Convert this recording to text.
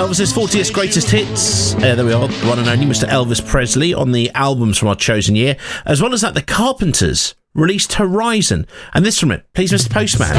Elvis's 40th greatest hits. There we are, the one and only Mr. Elvis Presley on the albums from our chosen year. As well as that, the Carpenters released Horizon. And this from it, Please Mr. Postman.